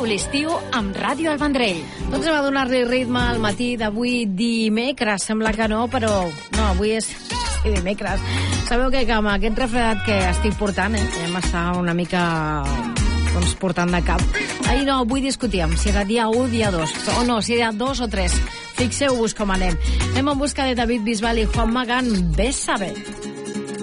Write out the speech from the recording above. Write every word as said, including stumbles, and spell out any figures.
l'estiu amb Ràdio El Vendrell. Doncs anem a donar-li ritme al matí d'avui dimecres. Sembla que no, però no, avui és sí, dimecres. Sabeu que, que amb aquest refredat que estic portant, eh, ja m'està una mica doncs, portant de cap. Ahir no, avui discutíem si era dia u, dia dos, o no, si era dos o tres. Fixeu-vos com anem. Anem en busca de David Bisbal i Juan Magán. Ves a saber.